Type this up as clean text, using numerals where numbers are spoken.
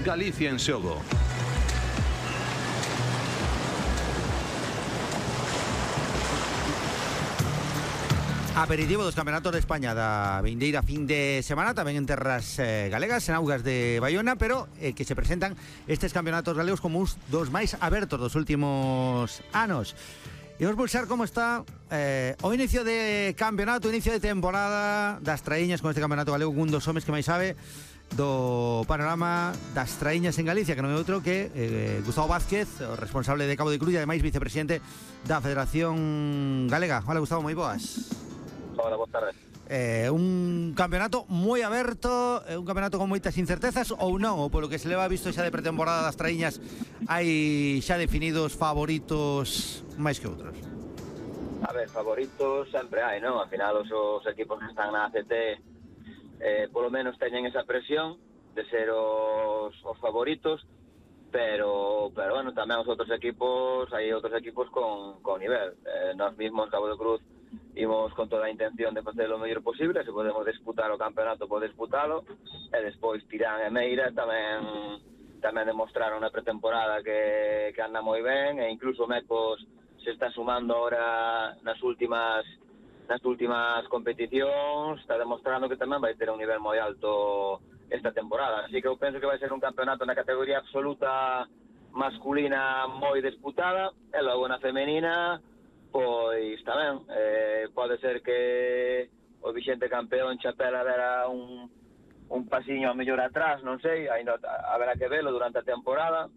Galicia en xogo. Aperitivo dos campeonatos de España da vindeira fin de semana, tamén en terras galegas, en augas de Baiona, pero que se presentan estes campeonatos galegos como uns dos máis abertos dos últimos anos. E vos pulsar como está o inicio de campeonato, o inicio de temporada das traíñas con este campeonato galego, un dos homes que máis sabe do panorama das traíñas en Galicia, que non é outro que Gustavo Vázquez, o responsable de Cabo de Cruz e ademais vicepresidente da Federación Galega. Hola Gustavo, moi boas. Hola, boas tardes. Un campeonato moi aberto, un campeonato con moitas incertezas ou non, ou polo que se leva visto xa de pretemporada das traíñas hai xa definidos favoritos máis que outros? A ver, favoritos sempre hai, non? Al final os equipos que están na ACT polo menos teñen esa presión de ser os favoritos, pero bueno, tamén os outros equipos, hai outros equipos con nivel. Nós mismos, Cabo de Cruz, imos con toda a intención de facer o mellor posible. Se podemos disputar o campeonato, pode disputalo, e despois Tirán e Meira tamén demostraron na pretemporada que anda moi ben, e incluso Mecos se está sumando ahora nas últimas competicións, está demostrando que tamén vai ter un nivel moi alto esta temporada. Así que eu penso que vai ser un campeonato na categoría absoluta masculina moi disputada, e logo na femenina pois tamén pode ser que o vixente campeón Chapela dera un pasiño a mellor atrás, non sei, ainda haberá que velo durante a temporada,